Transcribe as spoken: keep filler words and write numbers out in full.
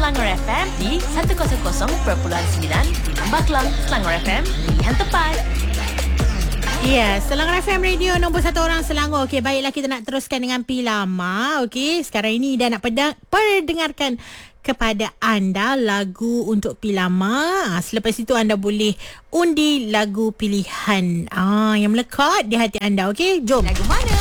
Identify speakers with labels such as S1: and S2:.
S1: Selangor F M di seratus perpuluhan sembilan di Lembah Kelang. Selangor F M, pilihan tepat.
S2: Ya, yeah, Selangor F M Radio nombor satu orang Selangor. Okey, baiklah kita nak teruskan dengan P. Lama. Okey, sekarang ini dah nak pedang, perdengarkan kepada anda lagu untuk P. Lama. Selepas itu anda boleh undi lagu pilihan ah yang melekat di hati anda. Okey, jom.
S1: Lagu mana